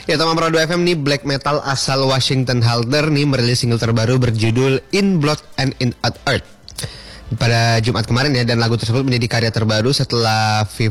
Ya, teman Prado FM nih, black metal asal Washington Halter nih merilis single terbaru berjudul In Blood and In Earth pada Jumat kemarin ya, dan lagu tersebut menjadi karya terbaru setelah